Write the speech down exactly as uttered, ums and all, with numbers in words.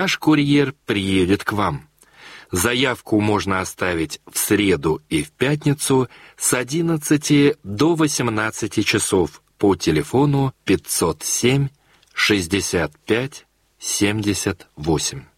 наш курьер приедет к вам. Заявку можно оставить в среду и в пятницу с одиннадцати до восемнадцати часов по телефону пятьсот семь шестьдесят пять семьдесят восемь.